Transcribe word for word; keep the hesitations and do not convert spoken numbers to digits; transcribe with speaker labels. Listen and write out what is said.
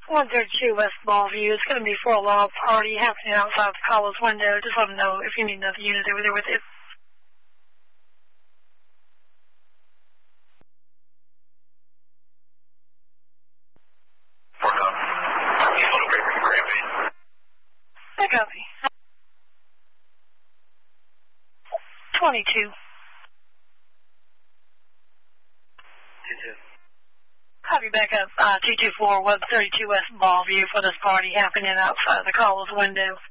Speaker 1: one thirty-two West Ballview. It's going to be for a law party happening outside the college window. Just let them know if you need another unit over there with it. I copy. twenty-two.
Speaker 2: two two.
Speaker 1: Copy back up, uh, two two four, one thirty-two West Ballview for this party happening outside the college window.